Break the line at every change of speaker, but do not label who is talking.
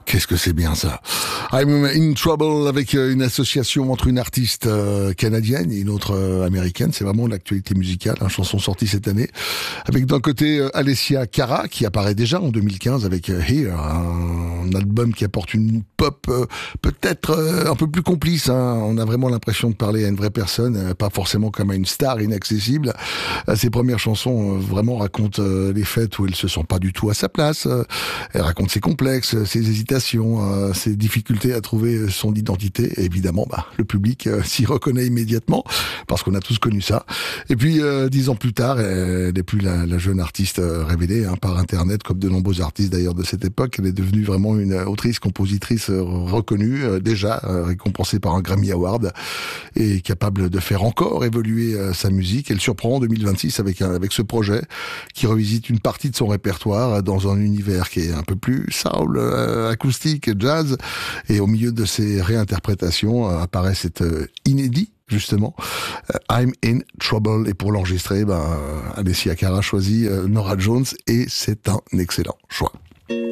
Qu'est-ce que c'est bien ça. I'm in trouble avec une association entre une artiste canadienne et une autre américaine. C'est vraiment l'actualité musicale, chanson sortie cette année. Avec d'un côté Alessia Cara qui apparaît déjà en 2015 avec Here, un album qui apporte une pop peut-être un peu plus complice. On a vraiment l'impression de parler à une vraie personne, pas forcément comme à une star inaccessible. Ses premières chansons vraiment racontent les fêtes où elle se sent pas du tout à sa place. Elle raconte ses complexes, ses hésitations, ses difficultés à trouver son identité. Et évidemment, le public s'y reconnaît immédiatement parce qu'on a tous connu ça. Et puis, 10 ans plus tard, elle n'est plus la jeune artiste révélée par Internet, comme de nombreux artistes d'ailleurs de cette époque. Elle est devenue vraiment une autrice, compositrice reconnue, déjà récompensée par un Grammy Award et capable de faire encore évoluer sa musique. Elle surprend en 2026 avec ce projet qui revisite une partie de son répertoire dans un univers qui est un peu plus soul, acoustique, jazz, et au milieu de ces réinterprétations apparaît cet inédit, justement, I'm in trouble, et pour l'enregistrer, Alessia Cara choisit Norah Jones, et c'est un excellent choix.